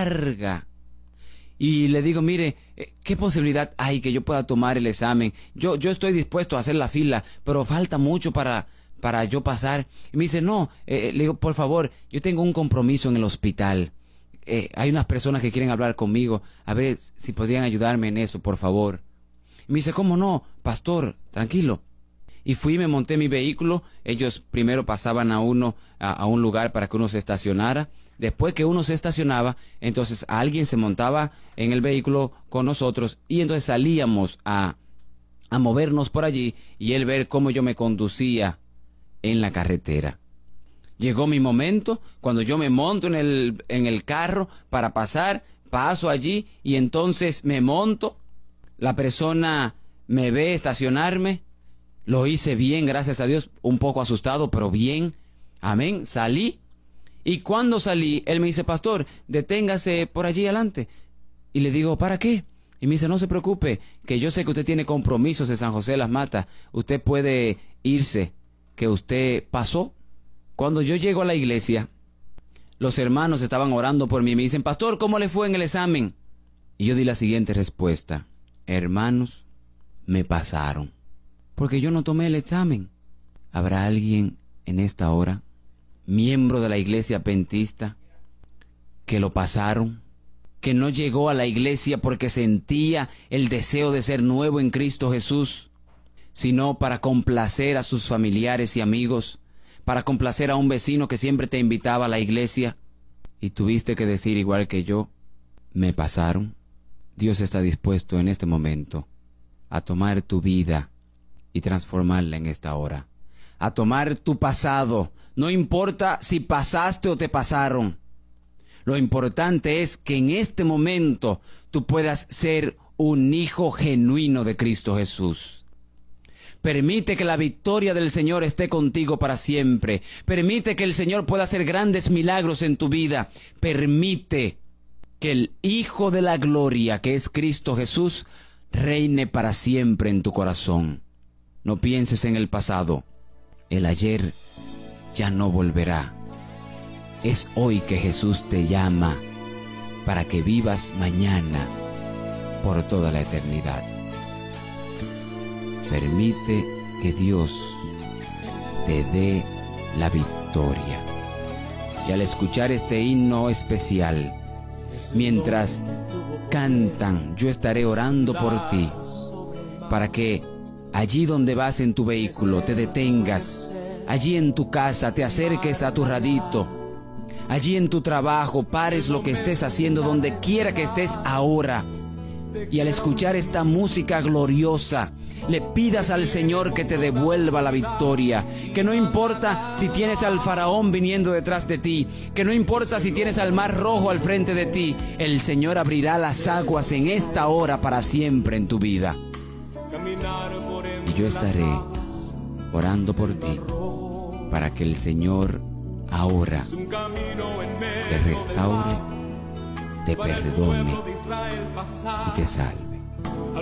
larga. Y le digo, mire, ¿qué posibilidad hay que yo pueda tomar el examen? Yo estoy dispuesto a hacer la fila, pero falta mucho para yo pasar. Y me dice, no, le digo, por favor, yo tengo un compromiso en el hospital. Hay unas personas que quieren hablar conmigo, a ver si podrían ayudarme en eso, por favor. Y me dice, ¿cómo no, pastor? Tranquilo. Y fui, me monté en mi vehículo. Ellos primero pasaban a uno a un lugar para que uno se estacionara. Después que uno se estacionaba, entonces alguien se montaba en el vehículo con nosotros y entonces salíamos a movernos por allí y él ver cómo yo me conducía en la carretera. Llegó mi momento, cuando yo me monto en el carro para pasar, paso allí y entonces me monto. La persona me ve estacionarme. Lo hice bien, gracias a Dios, un poco asustado, pero bien. Amén, salí. Y cuando salí, él me dice, pastor, deténgase por allí adelante. Y le digo, ¿para qué? Y me dice, no se preocupe, que yo sé que usted tiene compromisos en San José de las Matas. Usted puede irse, que usted pasó. Cuando yo llego a la iglesia, los hermanos estaban orando por mí. Me dicen, pastor, ¿cómo le fue en el examen? Y yo di la siguiente respuesta. Hermanos, me pasaron. Porque yo no tomé el examen. ¿Habrá alguien en esta hora, miembro de la iglesia adventista, que lo pasaron, que no llegó a la iglesia porque sentía el deseo de ser nuevo en Cristo Jesús, sino para complacer a sus familiares y amigos, para complacer a un vecino que siempre te invitaba a la iglesia, y tuviste que decir igual que yo, me pasaron? Dios está dispuesto en este momento a tomar tu vida y transformarla en esta hora. A tomar tu pasado. No importa si pasaste o te pasaron. Lo importante es que en este momento tú puedas ser un hijo genuino de Cristo Jesús. Permite que la victoria del Señor esté contigo para siempre. Permite que el Señor pueda hacer grandes milagros en tu vida. Permite que el Hijo de la Gloria, que es Cristo Jesús, reine para siempre en tu corazón. No pienses en el pasado. El ayer ya no volverá. Es hoy que Jesús te llama para que vivas mañana por toda la eternidad. Permite que Dios te dé la victoria. Y al escuchar este himno especial, mientras cantan, yo estaré orando por ti, para que allí donde vas en tu vehículo te detengas, allí en tu casa te acerques a tu radito, allí en tu trabajo pares lo que estés haciendo, donde quiera que estés ahora, y al escuchar esta música gloriosa, le pidas al Señor que te devuelva la victoria, que no importa si tienes al faraón viniendo detrás de ti, que no importa si tienes al mar rojo al frente de ti, el Señor abrirá las aguas en esta hora para siempre en tu vida. Y yo estaré orando por ti para que el Señor ahora te restaure, te perdone y te salve.